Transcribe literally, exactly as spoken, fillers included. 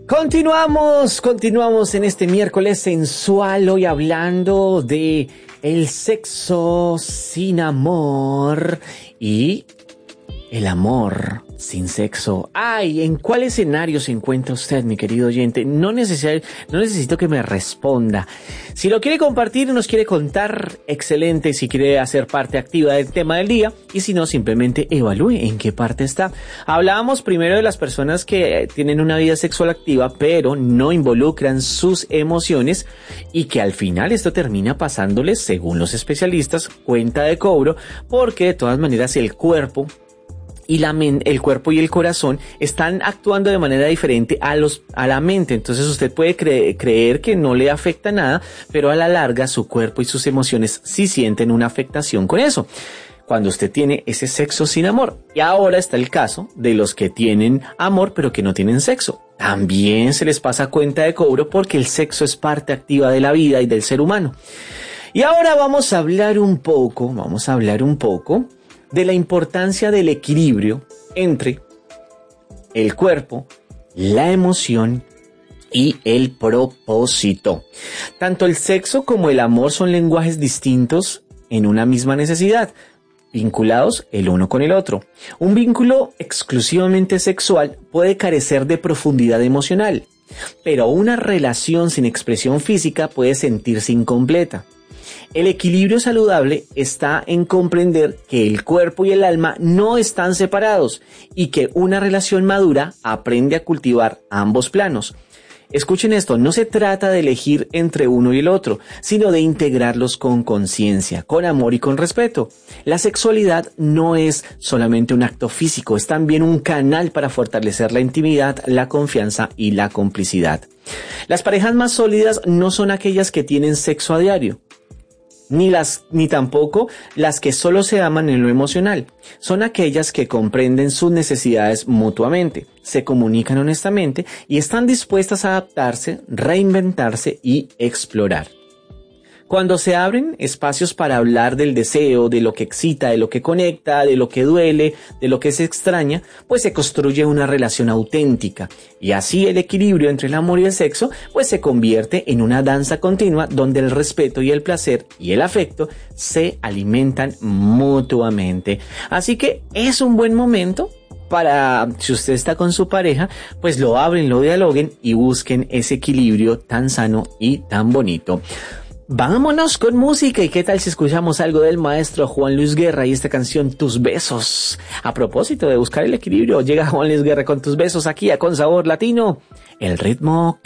Continuamos, continuamos en este miércoles sensual, hoy hablando de el sexo sin amor y el amor sin sexo. Ay, ¿en cuál escenario se encuentra usted, mi querido oyente? No necesito, no necesito que me responda. Si lo quiere compartir, nos quiere contar, excelente. Si quiere hacer parte activa del tema del día, y si no, simplemente evalúe en qué parte está. Hablábamos primero de las personas que tienen una vida sexual activa, pero no involucran sus emociones y que al final esto termina pasándoles, según los especialistas, cuenta de cobro, porque de todas maneras el cuerpo y la men- el cuerpo y el corazón están actuando de manera diferente a los a la mente. Entonces usted puede cre- creer que no le afecta nada, pero a la larga su cuerpo y sus emociones sí sienten una afectación con eso, cuando usted tiene ese sexo sin amor. Y ahora está el caso de los que tienen amor pero que no tienen sexo. También se les pasa cuenta de cobro porque el sexo es parte activa de la vida y del ser humano. Y ahora vamos a hablar un poco, vamos a hablar un poco de la importancia del equilibrio entre el cuerpo, la emoción y el propósito. Tanto el sexo como el amor son lenguajes distintos en una misma necesidad, vinculados el uno con el otro. Un vínculo exclusivamente sexual puede carecer de profundidad emocional, pero una relación sin expresión física puede sentirse incompleta. El equilibrio saludable está en comprender que el cuerpo y el alma no están separados y que una relación madura aprende a cultivar ambos planos. Escuchen esto, no se trata de elegir entre uno y el otro, sino de integrarlos con conciencia, con amor y con respeto. La sexualidad no es solamente un acto físico, es también un canal para fortalecer la intimidad, la confianza y la complicidad. Las parejas más sólidas no son aquellas que tienen sexo a diario, ni las ni tampoco las que solo se aman en lo emocional. Son aquellas que comprenden sus necesidades mutuamente, se comunican honestamente y están dispuestas a adaptarse, reinventarse y explorar. Cuando se abren espacios para hablar del deseo, de lo que excita, de lo que conecta, de lo que duele, de lo que se extraña, pues se construye una relación auténtica. Y así el equilibrio entre el amor y el sexo, pues se convierte en una danza continua donde el respeto y el placer y el afecto se alimentan mutuamente. Así que es un buen momento para, si usted está con su pareja, pues lo abren, lo dialoguen y busquen ese equilibrio tan sano y tan bonito. Vámonos con música, y qué tal si escuchamos algo del maestro Juan Luis Guerra y esta canción Tus Besos. A propósito de buscar el equilibrio, llega Juan Luis Guerra con Tus Besos aquí a Con Sabor Latino, el ritmo